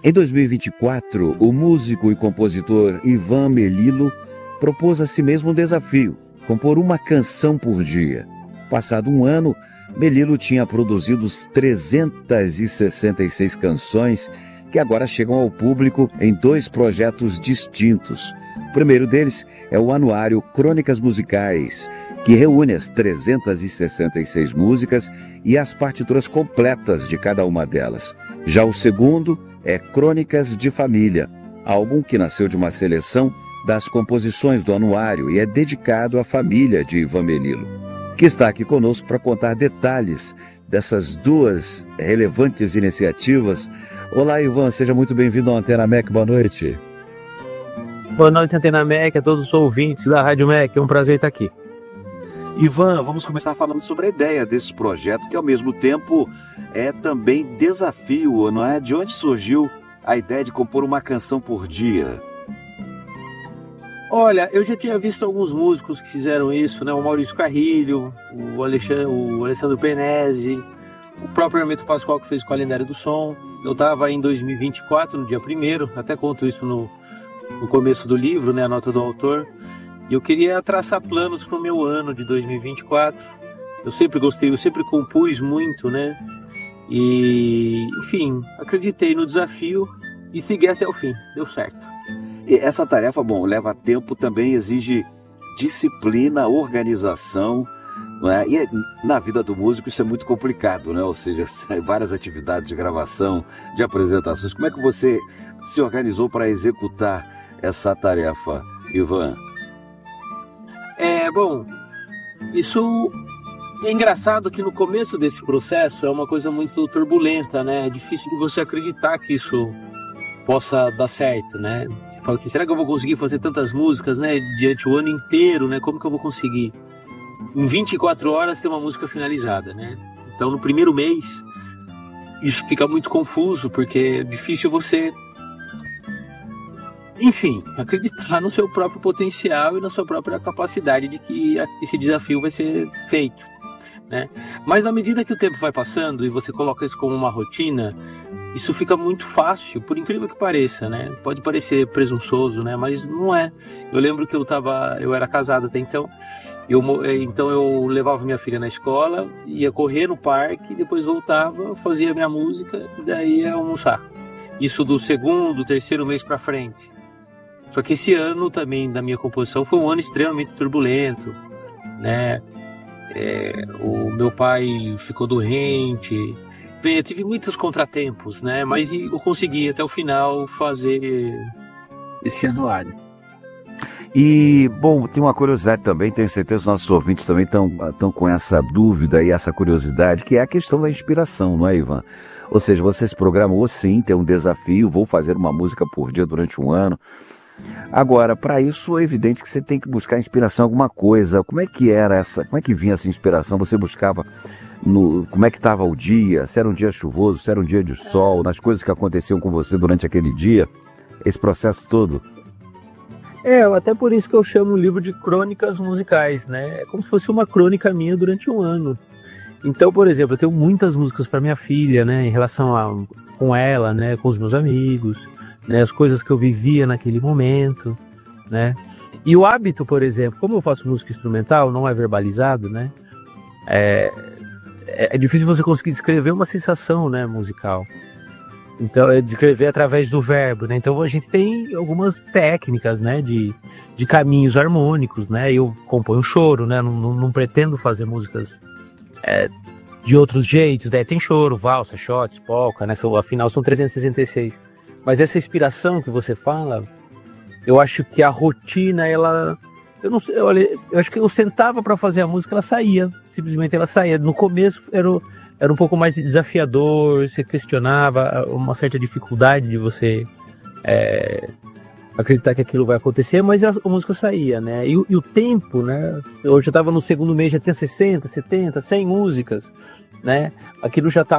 Em 2024, o músico e compositor Ivan Melilo propôs a si mesmo um desafio: compor uma canção por dia. Passado um ano, Melilo tinha produzido 366 canções que agora chegam ao público em 2 projetos distintos. O primeiro deles é o anuário Crônicas Musicais, que reúne as 366 músicas e as partituras completas de cada uma delas. Já o segundo é Crônicas de Família, álbum que nasceu de uma seleção das composições do anuário e é dedicado à família de Ivan Melilo, que está aqui conosco para contar detalhes dessas 2 relevantes iniciativas. Olá, Ivan, seja muito bem-vindo ao Antena MEC, boa noite. Boa noite, Antena MEC, a todos os ouvintes da Rádio MEC, é um prazer estar aqui. Ivan, vamos começar falando sobre a ideia desse projeto, que ao mesmo tempo é também desafio, não é? De onde surgiu a ideia de compor uma canção por dia? Olha, eu já tinha visto alguns músicos que fizeram isso, né? O Maurício Carrilho, o Alessandro Penese, o próprio Hermeto Pascoal, que fez o Calendário do Som. Eu estava em 2024, no dia 1º, até conto isso no começo do livro, né? A nota do autor. E eu queria traçar planos para o meu ano de 2024. Eu sempre gostei, eu sempre compus muito, né? E, enfim, acreditei no desafio e segui até o fim. Deu certo. E essa tarefa, leva tempo, também exige disciplina, organização, não é? E na vida do músico isso é muito complicado, né? Ou seja, várias atividades de gravação, de apresentações. Como é que você se organizou para executar essa tarefa, Ivan? Isso é engraçado que no começo desse processo é uma coisa muito turbulenta, né? É difícil de você acreditar que isso possa dar certo, né? Você fala assim, será que eu vou conseguir fazer tantas músicas, né? Durante o ano inteiro, né? Como que eu vou conseguir, em 24 horas, ter uma música finalizada, né? Então, no primeiro mês, isso fica muito confuso, porque é difícil você, enfim, acreditar no seu próprio potencial e na sua própria capacidade de que esse desafio vai ser feito, né? Mas à medida que o tempo vai passando e você coloca isso como uma rotina, isso fica muito fácil, por incrível que pareça, né? Pode parecer presunçoso, né? Mas não é. Eu lembro que eu era casado até então, então eu levava minha filha na escola, ia correr no parque, depois voltava, fazia minha música e daí ia almoçar. Isso do 2º, 3º mês para frente. Só que esse ano também da minha composição foi um ano extremamente turbulento, né? O meu pai ficou doente, eu tive muitos contratempos, né? Mas eu consegui até o final fazer esse anuário. E, tem uma curiosidade também, tenho certeza que os nossos ouvintes também estão com essa dúvida e essa curiosidade, que é a questão da inspiração, não é, Ivan? Ou seja, você se programou sim, tem um desafio, vou fazer uma música por dia durante um ano. Agora, para isso é evidente que você tem que buscar inspiração em alguma coisa. Como é que vinha essa inspiração? Você buscava como é que estava o dia? Se era um dia chuvoso, se era um dia de sol, nas coisas que aconteciam com você durante aquele dia? Esse processo todo? Até por isso que eu chamo o livro de Crônicas Musicais, né? É como se fosse uma crônica minha durante um ano. Então, por exemplo, eu tenho muitas músicas para minha filha, né? Em relação com ela, né? Com os meus amigos, né, as coisas que eu vivia naquele momento, né? E o hábito, por exemplo, como eu faço música instrumental, não é verbalizado, né? É difícil você conseguir descrever uma sensação, né, musical. Então, é descrever através do verbo, né? Então, a gente tem algumas técnicas, né, de caminhos harmônicos, né? Eu componho choro, né? Não pretendo fazer músicas de outros jeitos, né? Tem choro, valsa, shots, polka, né? Afinal, são 366. Mas essa inspiração que você fala, eu acho que a rotina, ela... Eu não sei, olha, eu acho que eu sentava para fazer a música, ela saía. Simplesmente ela saía. No começo era um pouco mais desafiador, você questionava uma certa dificuldade de você acreditar que aquilo vai acontecer, mas a música saía, né? E o tempo, né? Eu já estava no 2º mês, já tinha 60, 70, 100 músicas, né? Aquilo já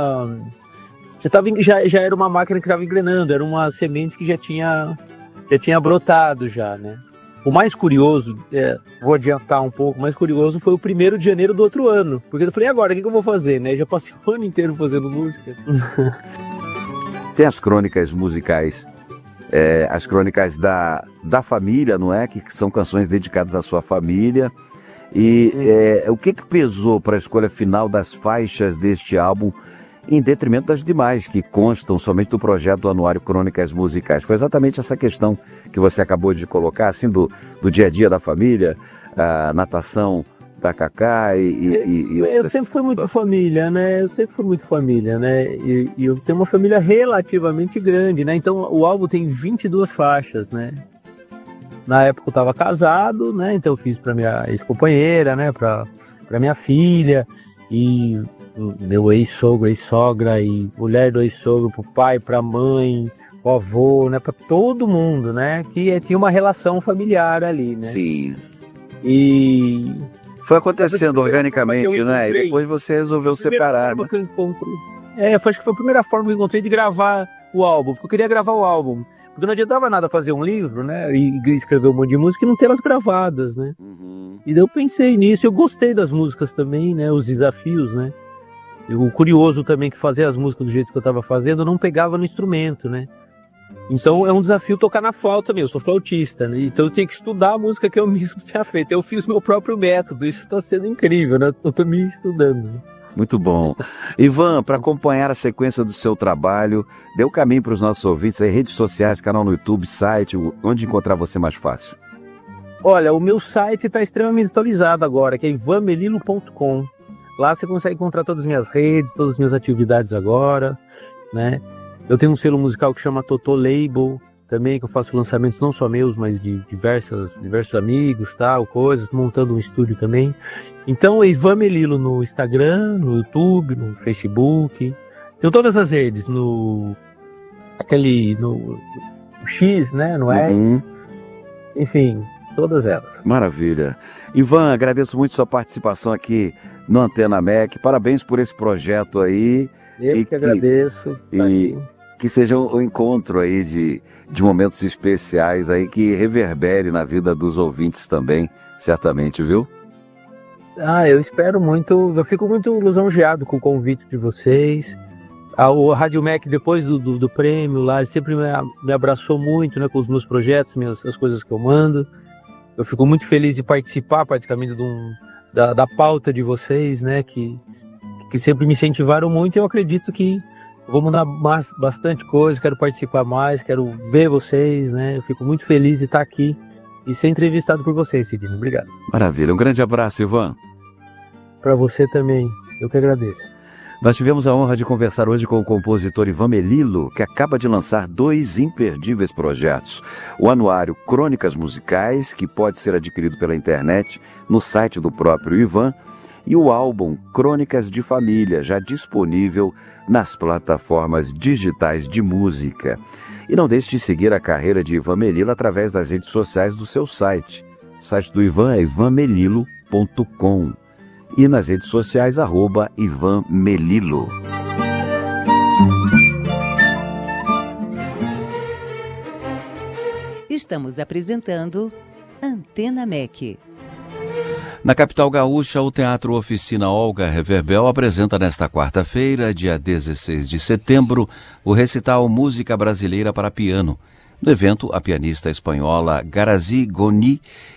era uma máquina que estava engrenando, era uma semente que já tinha brotado já, né? O mais curioso, vou adiantar um pouco, o mais curioso foi o 1º de janeiro do outro ano, porque eu falei, agora, o que eu vou fazer, né? Já passei o ano inteiro fazendo música. Tem as crônicas musicais, as crônicas da família, não é? Que são canções dedicadas à sua família. E o que pesou para a escolha final das faixas deste álbum, em detrimento das demais, que constam somente do projeto do Anuário Crônicas Musicais? Foi exatamente essa questão que você acabou de colocar, assim, do dia a dia da família, a natação da Cacá Eu sempre fui muito família, né? E eu tenho uma família relativamente grande, né? Então o álbum tem 22 faixas, né? Na época eu estava casado, né? Então eu fiz para minha ex-companheira, né? Para minha filha e meu ex-sogro, ex-sogra e mulher do ex-sogro, pro pai, pra mãe, pro avô, né? Para todo mundo, né? Que tinha uma relação familiar ali, né? Sim. E foi acontecendo organicamente, né? E depois você resolveu separar. Né? Acho que foi a primeira forma que eu encontrei de gravar o álbum, porque eu queria gravar o álbum. Porque não adiantava nada fazer um livro, né? E escrever um monte de música e não ter elas gravadas, né? Uhum. E daí eu pensei nisso, eu gostei das músicas também, né? Os desafios, né? O curioso também que fazer as músicas do jeito que eu tava fazendo, eu não pegava no instrumento, né? Então é um desafio tocar na flauta mesmo, eu sou flautista, né? Então eu tinha que estudar a música que eu mesmo tinha feito. Eu fiz meu próprio método, isso está sendo incrível, né? Eu tô me estudando. Né? Muito bom. Ivan, para acompanhar a sequência do seu trabalho, dê o caminho para os nossos ouvintes, aí, redes sociais, canal no YouTube, site, onde encontrar você mais fácil. Olha, o meu site está extremamente atualizado agora, que é ivanmelilo.com. Lá você consegue encontrar todas as minhas redes, todas as minhas atividades agora, né? Eu tenho um selo musical que chama Totô Label, também, que eu faço lançamentos não só meus, mas de diversos amigos, tal, coisas, montando um estúdio também. Então, Ivan Melilo no Instagram, no YouTube, no Facebook, tenho todas as redes, no X, né, no X, enfim, todas elas. Maravilha. Ivan, agradeço muito sua participação aqui no Antena MEC, parabéns por esse projeto aí. Eu que agradeço. E que seja um encontro aí de momentos especiais aí que reverbere na vida dos ouvintes também, certamente, viu? Eu espero muito, eu fico muito lisonjeado com o convite de vocês. O Rádio MEC, depois do prêmio lá, ele sempre me abraçou muito, né, com os meus projetos, as coisas que eu mando. Eu fico muito feliz de participar praticamente da pauta de vocês, né, que sempre me incentivaram muito, e eu acredito que vou mandar bastante coisa, quero participar mais, quero ver vocês, né? Eu fico muito feliz de estar aqui e ser entrevistado por vocês, Cidinho. Obrigado. Maravilha, um grande abraço, Ivan. Para você também, eu que agradeço. Nós tivemos a honra de conversar hoje com o compositor Ivan Melilo, que acaba de lançar 2 imperdíveis projetos. O anuário Crônicas Musicais, que pode ser adquirido pela internet no site do próprio Ivan, e o álbum Crônicas de Família, já disponível nas plataformas digitais de música. E não deixe de seguir a carreira de Ivan Melilo através das redes sociais do seu site. O site do Ivan é ivanmelilo.com e nas redes sociais @Ivan Melilo. Estamos apresentando Antena MEC. Na capital gaúcha, o Teatro Oficina Olga Reverbel apresenta nesta quarta-feira, dia 16 de setembro, o recital Música Brasileira para Piano. No evento, a pianista espanhola Garazi Goni